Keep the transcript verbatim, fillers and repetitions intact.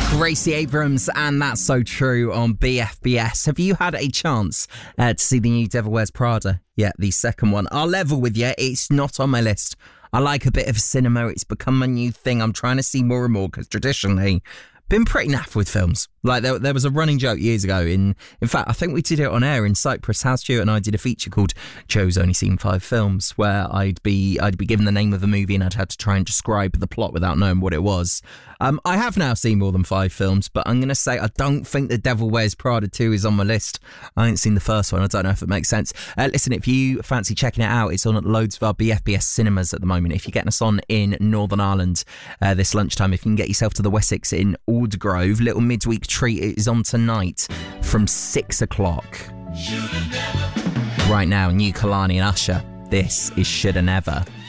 Gracie Abrams, and That's So True on B F B S. Have you had a chance uh, to see the new Devil Wears Prada? Yeah, the second one. I'll level with you, it's not on my list. I like a bit of cinema, it's become a new thing. I'm trying to see more and more because traditionally, been pretty naff with films. Like there, there was a running joke years ago. In in fact, I think we did it on air in Cyprus. How Stuart and I did a feature called Joe's Only Seen Five Films, where I'd be I'd be given the name of the movie and I'd had to try and describe the plot without knowing what it was. Um, I have now seen more than five films, but I'm going to say I don't think The Devil Wears Prada two is on my list. I ain't seen the first one. I don't know if it makes sense. Uh, listen, if you fancy checking it out, it's on at loads of our B F B S cinemas at the moment. If you're getting us on in Northern Ireland uh, this lunchtime, if you can get yourself to the Wessex in Aldergrove, little midweek treat. It is on tonight from six o'clock. Right now, New Kalani and Usher. This is Shoulda Never.